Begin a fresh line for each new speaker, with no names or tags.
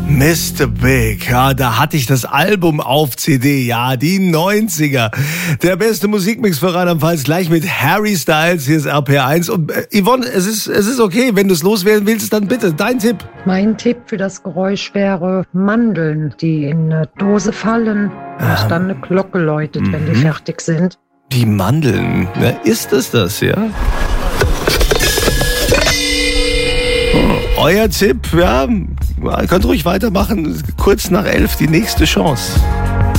Mr. Big, ja, da hatte ich das Album auf CD, ja, die 90er. Der beste Musikmix für Rheinland-Pfalz, gleich mit Harry Styles, hier ist RPR1. Und Yvonne, es ist okay, wenn du es loswerden willst, dann bitte, dein Tipp.
Mein Tipp für das Geräusch wäre Mandeln, die in eine Dose fallen und dann eine Glocke läutet, wenn die fertig sind.
Die Mandeln, na, ist es das, ja? Euer Tipp, ja, könnt ruhig weitermachen. Kurz nach 11 die nächste Chance.